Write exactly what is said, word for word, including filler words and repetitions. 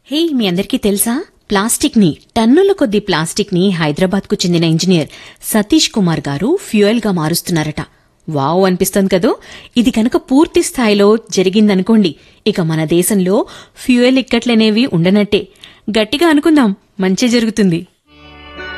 హే, మీ అందరికీ తెలుసా? ప్లాస్టిక్ ని టన్నుల కొద్దీ ప్లాస్టిక్ ని హైదరాబాద్ కు చెందిన ఇంజనీర్ సతీష్ కుమార్ గారు ఫ్యూయల్ గా మారుస్తున్నారట. వావ్ అనిపిస్తోంది కదూ. ఇది కనుక పూర్తి స్థాయిలో జరిగిందనుకోండి, ఇక మన దేశంలో ఫ్యూయల్ ఇక్కట్లనేవి ఉండనట్టే. గట్టిగా అనుకుందాం, మంచి జరుగుతుంది.